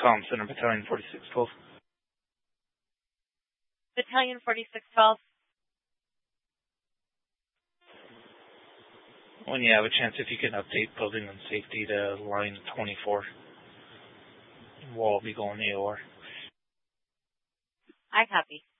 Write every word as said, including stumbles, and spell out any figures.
Comm Center, Battalion forty-six twelve. Battalion forty-six twelve. When you have a chance, if you can update building and safety to line twenty-four. We'll all be going A O R. I copy.